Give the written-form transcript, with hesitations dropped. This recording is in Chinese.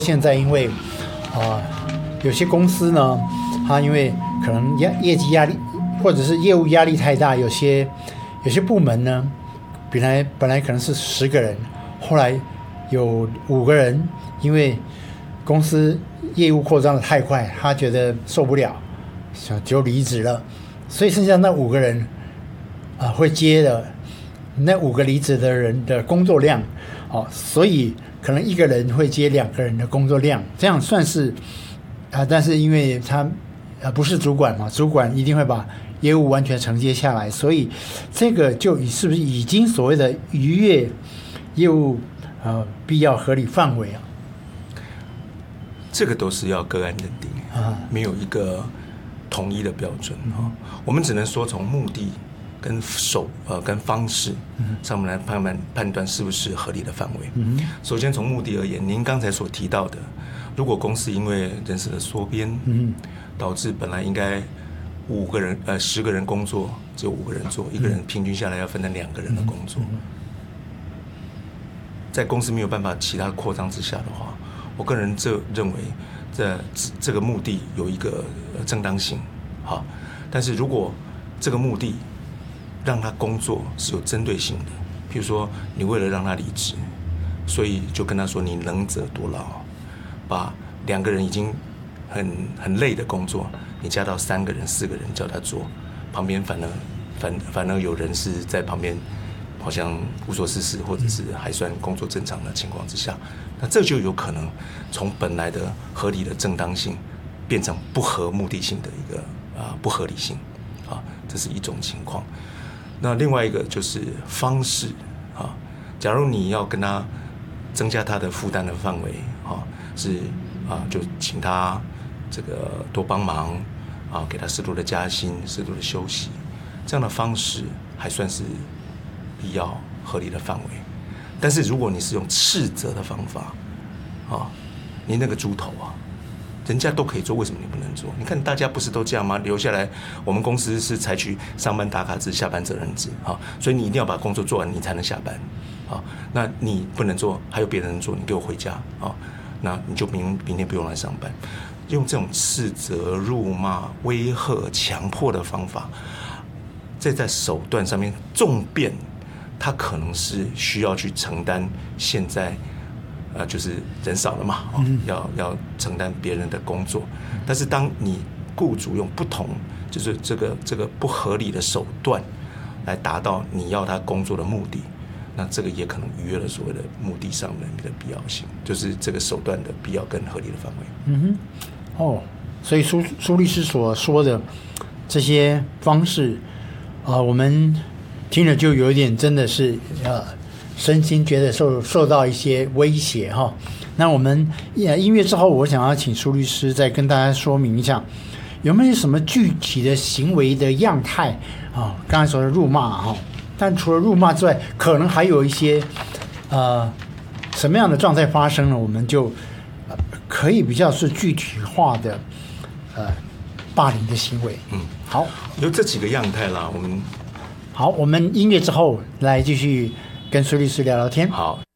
现在因为有些公司呢，它因为可能业绩压力或者是业务压力太大，有些部门呢，本来可能是10个人，后来有5个人，因为公司业务扩张的太快，他觉得受不了，就离职了。所以剩下那5个人会接的那5个离职的人的工作量，所以可能1个人会接2个人的工作量，这样算是但是因为他不是主管嘛，主管一定会把业务完全承接下来，所以这个就是不是已经所谓的逾越业务必要合理范围啊？ 这个都是要个案认定没有一个统一的标准我们只能说从目的跟方式上面来判断是不是合理的范围。首先从目的而言，您刚才所提到的，如果公司因为人事的缩编，导致本来应该10个人工作只有5个人做，1个人平均下来要分担2个人的工作，在公司没有办法其他扩张之下的话，我个人认为这个目的有一个正当性但是如果这个目的让他工作是有针对性的，譬如说你为了让他离职，所以就跟他说你能者多劳，把2个人已经很累的工作，你加到3个人、4个人叫他做，旁边反而有人是在旁边好像无所事事，或者是还算工作正常的情况之下，那这就有可能从本来的合理的正当性变成不合目的性的一个不合理性这是一种情况。那另外一个就是方式假如你要跟他增加他的负担的范围是就请他这个多帮忙给他适度的加薪、适度的休息，这样的方式还算是必要合理的范围。但是如果你是用斥责的方法你那个猪头人家都可以做，为什么你不能做？你看大家不是都这样吗？留下来，我们公司是采取上班打卡制、下班责任制所以你一定要把工作做完，你才能下班那你不能做，还有别人做，你给我回家那你就明天不用来上班。用这种斥责、辱骂、威吓、强迫的方法，在手段上面重变，他可能是需要去承担现在就是人少了嘛要承担别人的工作。但是当你雇主用不同就是这个不合理的手段来达到你要他工作的目的，那这个也可能逾越了所谓的目的上的必要性，就是这个手段的必要跟合理的范围。 所以苏律师所说的这些方式我们听了就有一点真的是身心觉得受到一些威胁那我们音乐之后，我想要请苏律师再跟大家说明一下，有没有什么具体的行为的样态刚才说的辱骂但除了辱骂之外，可能还有一些什么样的状态发生了，我们就可以比较是具体化的霸凌的行为。好， 有这几个样态啦。我们音乐之后来继续跟苏律师聊聊天。 好。